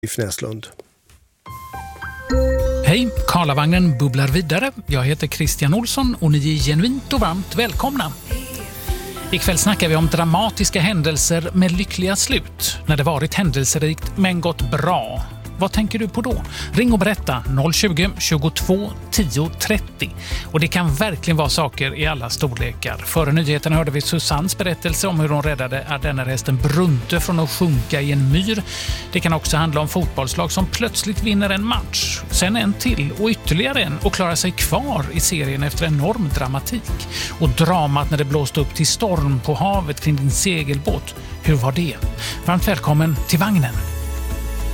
Fnäslund. Hej, Karlavagnen bubblar vidare. Jag heter Christian Olsson och ni är genuint och varmt välkomna. Ikväll snackar vi om dramatiska händelser med lyckliga slut. När det varit händelserikt men gått bra. Vad tänker du på då? Ring och berätta 020 22 10 30. Och det kan verkligen vara saker i alla storlekar. Före nyheten hörde vi Susannes berättelse om hur hon räddade ardennerhästen Brunte från att sjunka i en myr. Det kan också handla om fotbollslag som plötsligt vinner en match. Sen en till och ytterligare en och klarar sig kvar i serien efter enorm dramatik. Och dramat när det blåste upp till storm på havet kring din segelbåt. Hur var det? Varmt välkommen till vagnen.